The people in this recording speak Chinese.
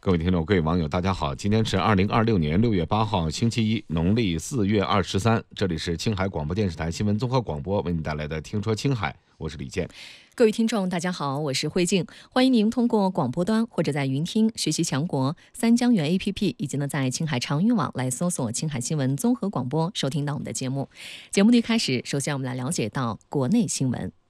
各位听众、各位网友，大家好！今天是2026年6月8号，星期一，农历4月23。这里是青海广播电视台新闻综合广播为您带来的《听说青海》，我是李健。 各位听众，大家好，我是慧静，欢迎您通过广播端或者在云听、学习强国、三江源 APP 以及在青海长运网来搜索青海新闻综合广播，收听到我们的节目。节目的一开始，首先我们来了解到国内新闻。